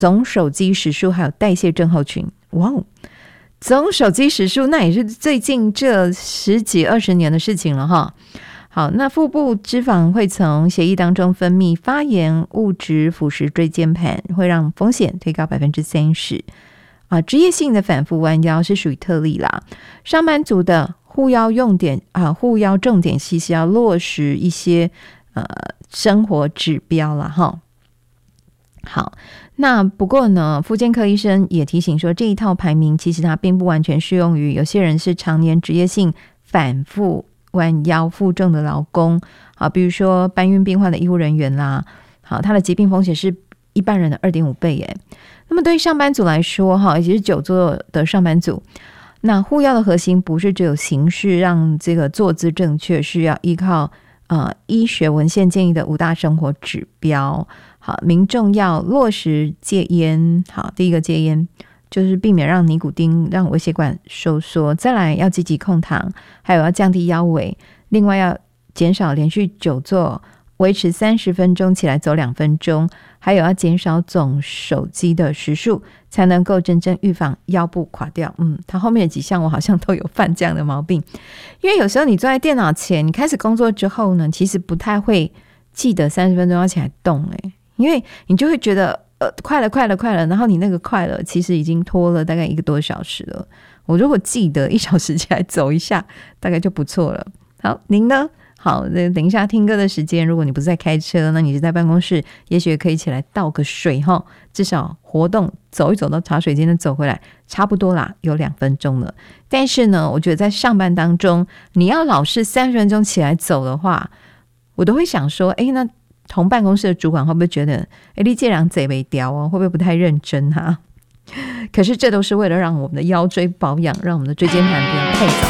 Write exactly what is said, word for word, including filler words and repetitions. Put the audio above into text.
总手机时数还有代谢症候群。哇哦，总手机时数那也是最近这十几二十年的事情了哈。好，那腹部脂肪会从血液当中分泌发炎物质腐蚀椎间盘，会让风险推高百分之三十。啊，职业性的反复弯腰是属于特例啦。上班族的护腰用点啊，护腰重点其实要落实一些呃生活指标啦哈。好，那不过呢，复健科医生也提醒说，这一套排名其实它并不完全适用于有些人是常年职业性反复弯腰负重的劳工，好，比如说搬运病患的医护人员啦，好，他的疾病风险是一般人的 二点五 倍耶。那么对于上班族来说，哈，也就是久坐的上班族，那护腰的核心不是只有形式让这个坐姿正确，是要依靠呃医学文献建议的五大生活指标。好，民众要落实戒烟。好，第一个戒烟就是避免让尼古丁让微血管收缩，再来要积极控糖，还有要降低腰围，另外要减少连续久坐，维持三十分钟起来走两分钟，还有要减少总手机的时数，才能够真正预防腰部垮掉。嗯，他后面的几项我好像都有犯这样的毛病，因为有时候你坐在电脑前，你开始工作之后呢，其实不太会记得三十分钟要起来动、欸、因为你就会觉得呃，快了快了快了，然后你那个快了其实已经拖了大概一个多小时了。我如果记得一小时起来走一下大概就不错了。好，您呢？好，等一下听歌的时间，如果你不是在开车，那你是在办公室，也许可以起来倒个水齁，至少活动走一走到茶水间走回来差不多啦，有两分钟了。但是呢，我觉得在上班当中你要老是三十分钟起来走的话，我都会想说，诶，那同办公室的主管会不会觉得，诶，你这人贼没雕哦，会不会不太认真啊？可是这都是为了让我们的腰椎保养，让我们的椎间盘不要太早